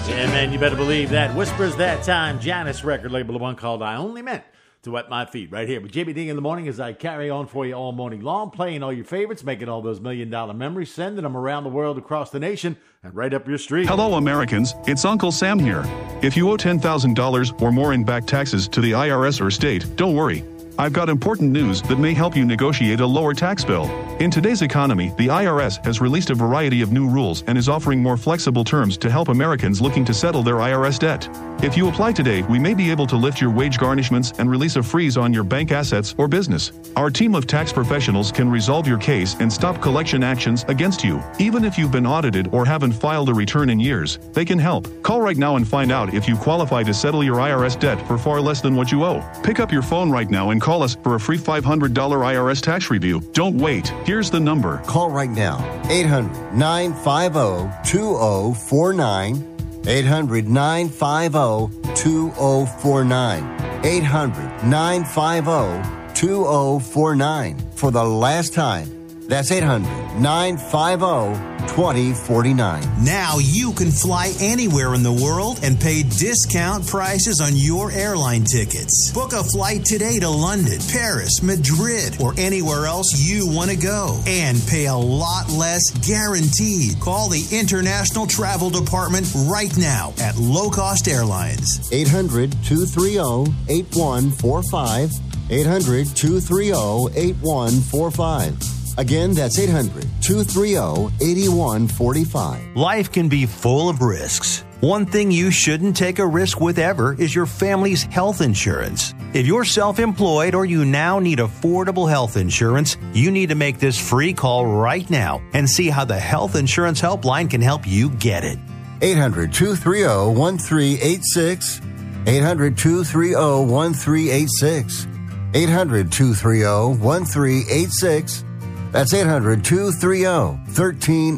And man, you better believe that. Whispers that time. Janice record label, the one called I Only Meant to Wet My Feet. Right here with Jimmy D in the morning as I carry on for you all morning long, playing all your favorites, making all those $1 million memories, sending them around the world, across the nation, and right up your street. Hello, Americans. It's Uncle Sam here. If you owe $10,000 or more in back taxes to the IRS or state, don't worry. I've got important news that may help you negotiate a lower tax bill. In today's economy, the IRS has released a variety of new rules and is offering more flexible terms to help Americans looking to settle their IRS debt. If you apply today, we may be able to lift your wage garnishments and release a freeze on your bank assets or business. Our team of tax professionals can resolve your case and stop collection actions against you. Even if you've been audited or haven't filed a return in years, they can help. Call right now and find out if you qualify to settle your IRS debt for far less than what you owe. Pick up your phone right now and call us for a free $500 IRS tax review. Don't wait. Here's the number. Call right now. 800-950-2049. 800-950-2049. 800-950-2049. For the last time. That's 800-950-2049. Now you can fly anywhere in the world and pay discount prices on your airline tickets. Book a flight today to London, Paris, Madrid, or anywhere else you want to go. And pay a lot less guaranteed. Call the International Travel Department right now at Low Cost Airlines. 800-230-8145. 800-230-8145. Again, that's 800-230-8145. Life can be full of risks. One thing you shouldn't take a risk with ever is your family's health insurance. If you're self-employed or you now need affordable health insurance, you need to make this free call right now and see how the Health Insurance Helpline can help you get it. 800-230-1386. 800-230-1386. 800-230-1386. That's 800-230-1386.